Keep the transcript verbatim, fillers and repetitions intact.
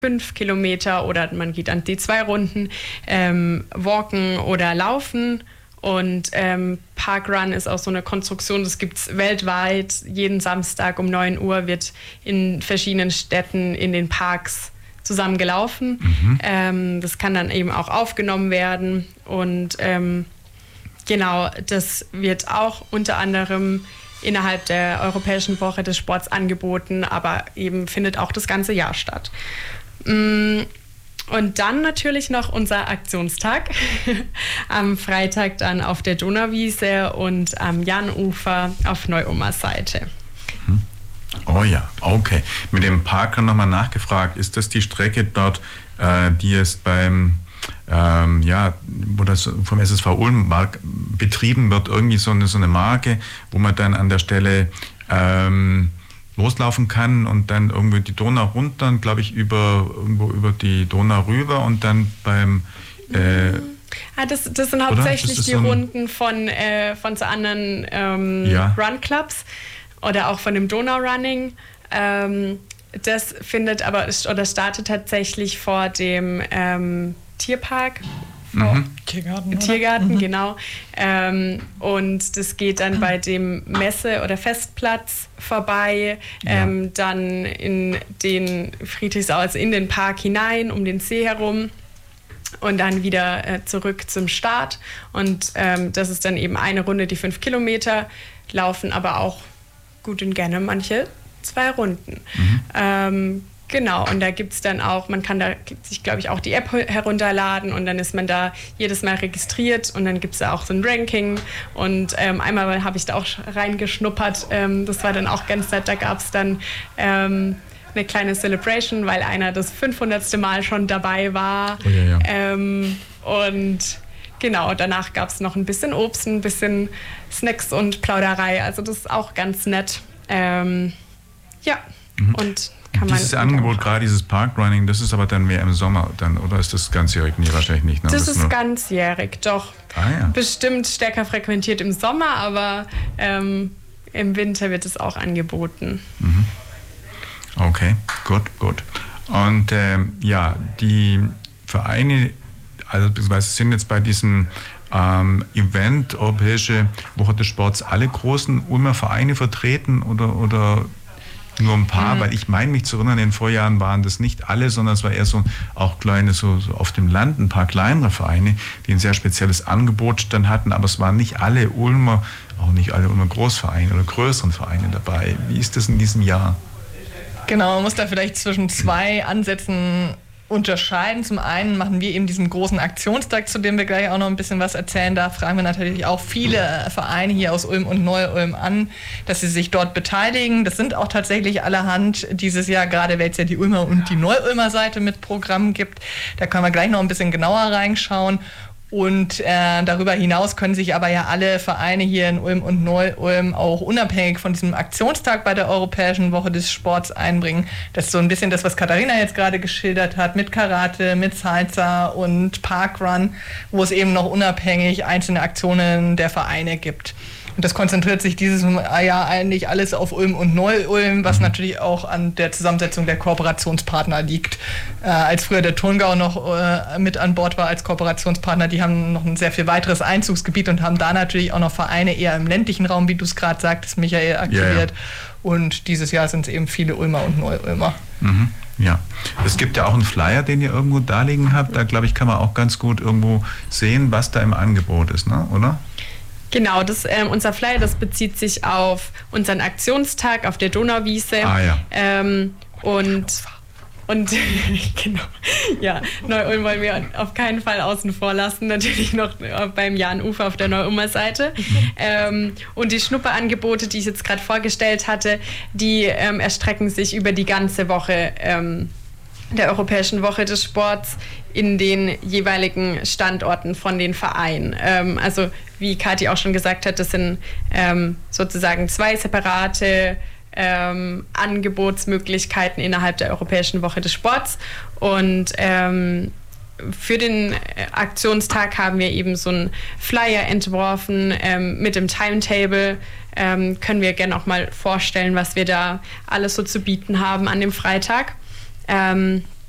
fünf Kilometer oder man geht an die zwei Runden, ähm, walken oder laufen. Und ähm, Parkrun ist auch so eine Konstruktion, das gibt es weltweit. Jeden Samstag um neun Uhr wird in verschiedenen Städten in den Parks zusammen gelaufen. Mhm. Ähm, das kann dann eben auch aufgenommen werden. Und ähm, genau, das wird auch unter anderem innerhalb der Europäischen Woche des Sports angeboten, aber eben findet auch das ganze Jahr statt. Mm. Und dann natürlich noch unser Aktionstag. Am Freitag dann auf der Donauwiese und am Jahnufer auf Neu-Ulmer Seite. Oh ja, okay. Mit dem Parker nochmal nachgefragt. Ist das die Strecke dort, äh, die es beim, ähm, ja, wo das vom S S V Ulm betrieben wird, irgendwie so eine, so eine Marke, wo man dann an der Stelle ähm, loslaufen kann und dann irgendwie die Donau runter, glaube ich, über, irgendwo über die Donau rüber und dann beim... Äh, ah, das, das sind hauptsächlich das die so Runden von, äh, von so anderen ähm, ja. Run-Clubs oder auch von dem Donau-Running. Ähm, das findet aber oder startet tatsächlich vor dem ähm, Tierpark. Mhm. Tiergarten, Tiergarten, mhm. genau. Ähm, und das geht dann bei dem Messe- oder Festplatz vorbei, ähm, ja. dann in den Friedrichsau, also in den Park hinein, um den See herum und dann wieder äh, zurück zum Start. Und ähm, das ist dann eben eine Runde, die fünf Kilometer laufen, aber auch gut und gerne manche zwei Runden. Mhm. Ähm, Genau, und da gibt es dann auch, man kann da sich, glaube ich, auch die App herunterladen und dann ist man da jedes Mal registriert und dann gibt es da auch so ein Ranking und ähm, einmal habe ich da auch reingeschnuppert, ähm, das war dann auch ganz nett, da gab es dann ähm, eine kleine Celebration, weil einer das fünfhundertste Mal schon dabei war. Oh, ja, ja. Ähm, und genau, danach gab es noch ein bisschen Obst, ein bisschen Snacks und Plauderei, also das ist auch ganz nett. Ähm, ja, mhm. und Kann dieses Angebot, gerade dieses Parkrunning, das ist aber dann mehr im Sommer dann, oder ist das ganzjährig? Nee, wahrscheinlich nicht. Ne? Das, das ist ganzjährig, doch. Ah, ja. Bestimmt stärker frequentiert im Sommer, aber ähm, im Winter wird es auch angeboten. Mhm. Okay, gut, gut. Und ähm, ja, die Vereine, also beziehungsweise sind jetzt bei diesem ähm, Event Europäische Woche des Sports alle großen Ulmer Vereine vertreten oder, oder nur ein paar, mhm. weil ich meine mich zu erinnern, in den Vorjahren waren das nicht alle, sondern es war eher so auch kleine, so, so auf dem Land ein paar kleinere Vereine, die ein sehr spezielles Angebot dann hatten, aber es waren nicht alle Ulmer, auch nicht alle Ulmer Großvereine oder größeren Vereine dabei. Wie ist das in diesem Jahr? Genau, man muss da vielleicht zwischen zwei Ansätzen unterscheiden. Zum einen machen wir eben diesen großen Aktionstag, zu dem wir gleich auch noch ein bisschen was erzählen. Da fragen wir natürlich auch viele Vereine hier aus Ulm und Neu-Ulm an, dass sie sich dort beteiligen. Das sind auch tatsächlich allerhand dieses Jahr, gerade weil es ja die Ulmer und die Neu-Ulmer Seite mit Programmen gibt. Da können wir gleich noch ein bisschen genauer reinschauen. Und äh, darüber hinaus können sich aber ja alle Vereine hier in Ulm und Neu-Ulm auch unabhängig von diesem Aktionstag bei der Europäischen Woche des Sports einbringen. Das ist so ein bisschen das, was Katharina jetzt gerade geschildert hat, mit Karate, mit Salsa und Parkrun, wo es eben noch unabhängig einzelne Aktionen der Vereine gibt. Und das konzentriert sich dieses Jahr eigentlich alles auf Ulm und Neu-Ulm, was natürlich auch an der Zusammensetzung der Kooperationspartner liegt. Äh, als früher der Turngau noch äh, mit an Bord war als Kooperationspartner, die haben noch ein sehr viel weiteres Einzugsgebiet und haben da natürlich auch noch Vereine eher im ländlichen Raum, wie du es gerade sagtest, Michael, aktiviert. Ja, ja. Und dieses Jahr sind es eben viele Ulmer und Neu-Ulmer. Mhm. Ja, es gibt ja auch einen Flyer, den ihr irgendwo da liegen habt. Da, glaube ich, kann man auch ganz gut irgendwo sehen, was da im Angebot ist, ne? Oder? Genau, das, ähm, unser Flyer, das bezieht sich auf unseren Aktionstag auf der Donauwiese. Ah, ja. Ähm, und und genau, ja, Neu-Ulm wollen wir auf keinen Fall außen vor lassen, natürlich noch beim Jahnufer auf der Neu-Ulmer Seite. ähm, und die Schnupperangebote, die ich jetzt gerade vorgestellt hatte, die ähm, erstrecken sich über die ganze Woche ähm, der Europäischen Woche des Sports in den jeweiligen Standorten von den Vereinen. Ähm, also wie Kathi auch schon gesagt hat, das sind ähm, sozusagen zwei separate ähm, Angebotsmöglichkeiten innerhalb der Europäischen Woche des Sports. Und ähm, für den Aktionstag haben wir eben so einen Flyer entworfen ähm, mit dem Timetable. Ähm, können wir gerne auch mal vorstellen, was wir da alles so zu bieten haben an dem Freitag. Ähm,